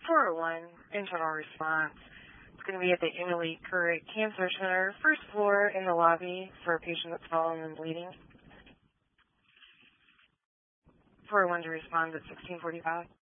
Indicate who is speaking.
Speaker 1: 401, internal response. It's going to be at the Emily Currick Cancer Center, first floor in the lobby for a patient that's fallen and bleeding. 401 to respond at 1645.